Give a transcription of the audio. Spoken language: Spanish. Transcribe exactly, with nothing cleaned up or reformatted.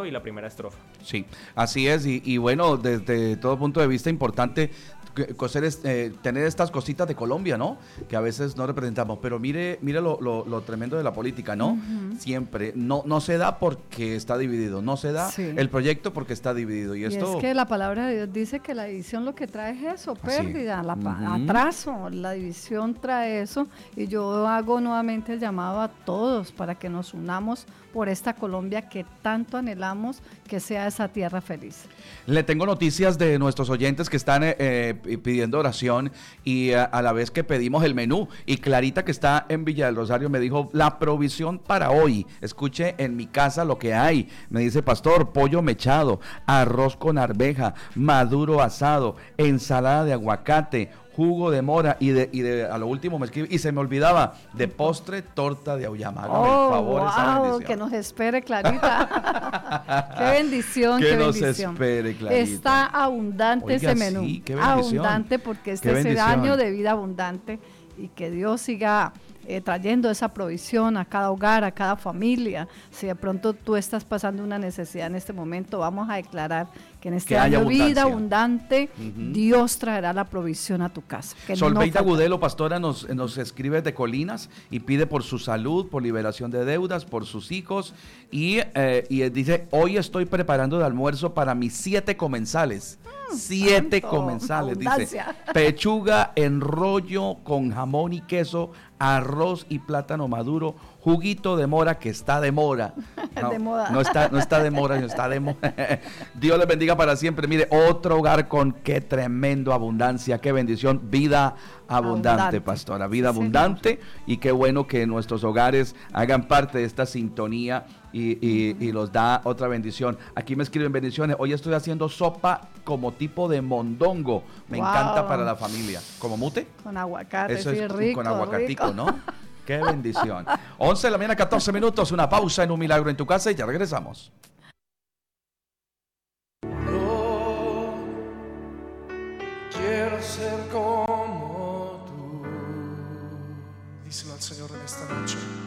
coro y la primera estrofa. Sí, así es, y, y bueno, desde todo punto de vista importante coser, eh, tener estas cositas de Colombia, ¿no? Que a veces no representamos, pero mire, mire lo, lo, lo tremendo de la política, ¿no? Uh-huh. Siempre, no, no se da porque está dividido, no se da sí. el proyecto porque está dividido. Y, y esto... es que la palabra de Dios dice que la división lo que trae es eso, pérdida, la, uh-huh. atraso, la división trae eso, y yo hago nuevamente el llamado a todos para que nos unamos por esta Colombia que tanto anhelamos que sea esa tierra feliz. Le tengo noticias de nuestros oyentes que están eh, pidiendo oración y a, a la vez que pedimos el menú, y Clarita, que está en Villa del Rosario, me dijo la provisión para hoy. Escuche en mi casa lo que hay. Me dice: pastor, pollo mechado, arroz con arveja, maduro asado, ensalada de aguacate, jugo de mora, y de, y de a lo último me escribe, y se me olvidaba, de postre, torta de auyama. Hágame oh, el favor, wow, esa bendición. Que nos espere, Clarita. Qué bendición, que qué nos bendición. Espere, Clarita. Está abundante. Oiga, ese menú. Sí, qué abundante, porque este es el año de vida abundante, y que Dios siga Eh, trayendo esa provisión a cada hogar, a cada familia. Si de pronto tú estás pasando una necesidad en este momento, vamos a declarar que en este que año vida abundante, uh-huh. Dios traerá la provisión a tu casa. Solveita no Gudelo, pastora, nos, nos escribe de Colinas y pide por su salud, por liberación de deudas, por sus hijos, y, eh, y dice: hoy estoy preparando de almuerzo para mis siete comensales. Mm, siete tanto, comensales, abundancia. Dice: pechuga en rollo con jamón y queso, arroz y plátano maduro, juguito de mora, que está de mora. No, de moda. No está, no está de mora, no está de mora. Dios les bendiga para siempre. Mire, otro hogar con qué tremendo abundancia, qué bendición. Vida abundante, abundante. Pastora, vida sí, abundante. Señor. Y qué bueno que nuestros hogares hagan parte de esta sintonía y, y, y los da otra bendición. Aquí me escriben bendiciones. Hoy estoy haciendo sopa como tipo de mondongo. Me wow. encanta para la familia. ¿Como mute? Con aguacate, eso sí, es rico, con aguacatico, rico. ¿no? Qué bendición. once de la mañana, catorce minutos, una pausa en Un Milagro en tu Casa y ya regresamos. Yo quiero ser como tú. Díselo al Señor en esta noche.